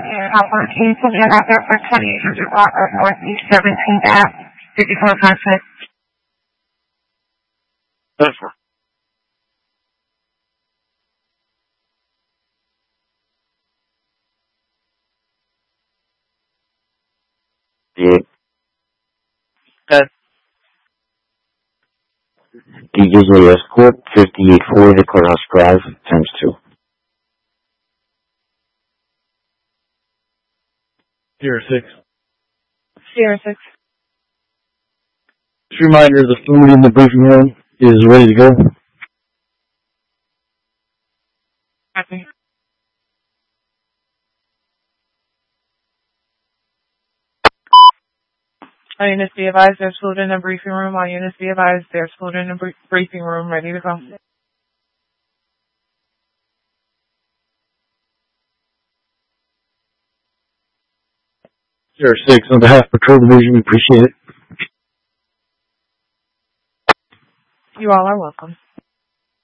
Can you out there for 2800 Walker Northeast 17th Ave, 5456? Yes, sir. Yeah. Okay. DJ Escort, 5840 Courthouse Drive, times 2. Sierra 6. Sierra 6. Just a reminder, the food in the briefing room is ready to go. Copy. All units be advised, there's food in the briefing room. All units be advised, there's food in the briefing room ready to go. Sierra 6, on behalf of Patrol Division, we appreciate it. You all are welcome.